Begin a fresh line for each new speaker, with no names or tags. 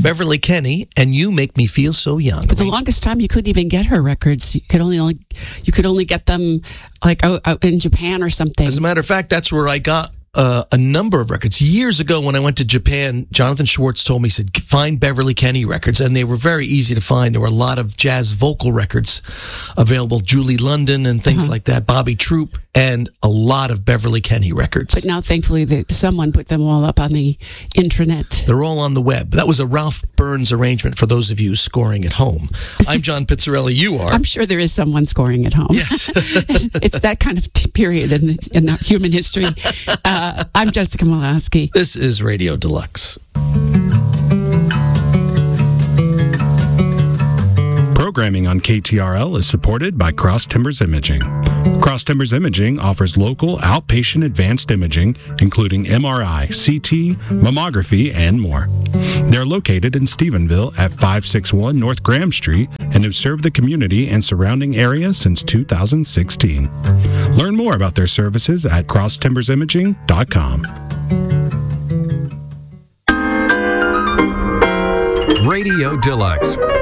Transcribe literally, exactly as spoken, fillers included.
Beverly Kenny, and You Make Me Feel So Young.
But the longest time you couldn't even get her records. You could only, only you could only get them like out, out in Japan or something.
As a matter of fact, that's where I got uh, a number of records. Years ago when I went to Japan, Jonathan Schwartz told me, he said, find Beverly Kenny records, and they were very easy to find. There were a lot of jazz vocal records available, Julie London and things uh-huh. like that, Bobby Troop, and a lot of Beverly Kenny records.
But now, thankfully, the, someone put them all up on the intranet.
They're all on the web. That was a Ralph Burns arrangement for those of you scoring at home. I'm John Pizzarelli. You are.
I'm sure there is someone scoring at home.
Yes.
It's that kind of t- period in, the, in the human history. Uh, I'm Jessica Molaski.
This is Radio Deluxe.
Programming on K T R L is supported by Cross Timbers Imaging. Cross Timbers Imaging offers local outpatient advanced imaging, including M R I, C T, mammography, and more. They're located in Stephenville at five sixty-one North Graham Street and have served the community and surrounding area since two thousand sixteen. Learn more about their services at cross timbers imaging dot com.
Radio Deluxe.